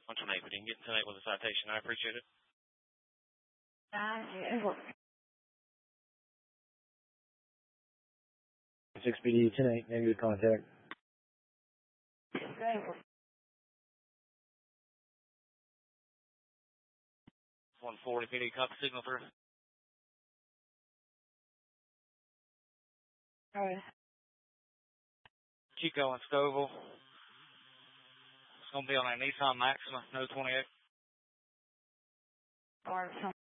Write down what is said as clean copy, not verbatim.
128, we didn't get 10-8 with a citation. I appreciate it. 6PD 10-8, negative contact. 140 PD, copy signal through. Alright. Chico and Scoville. It's going to be on a Nissan Maxima, no 28. Alright.